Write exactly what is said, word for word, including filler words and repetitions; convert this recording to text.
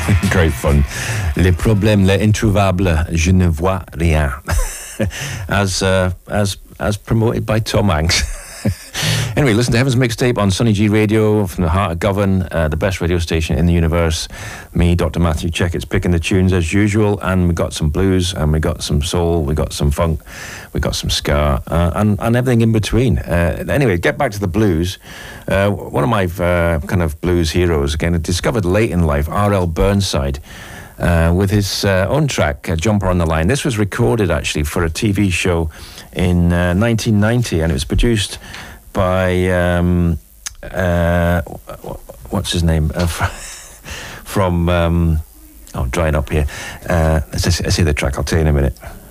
Great fun. Les problèmes, les introuvables, je ne vois rien. as, uh, as, as promoted by Tom Hanks. Anyway, listen to Heaven's Mixtape on Sunny G Radio from the heart of Govan, uh, the best radio station in the universe. Me, Doctor Matthew Checkett's picking the tunes as usual, and we got some blues, and we got some soul, we got some funk, we got some ska, uh, and, and everything in between. Uh, anyway, get back to the blues. Uh, one of my uh, kind of blues heroes, again, discovered late in life, R L Burnside, uh, with his uh, own track, uh, Jumper on the Line. This was recorded, actually, for a T V show in uh, nineteen ninety, and it was produced by um, uh, what's his name uh, from um, oh, drying up here. Uh, let's, let's see the track. I'll tell you in a minute.